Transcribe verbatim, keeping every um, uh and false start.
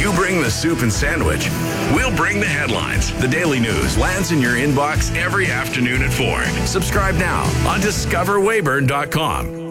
You bring the soup and sandwich. We'll bring the headlines. The Daily News lands in your inbox every afternoon at four. Subscribe now on discover weyburn dot com.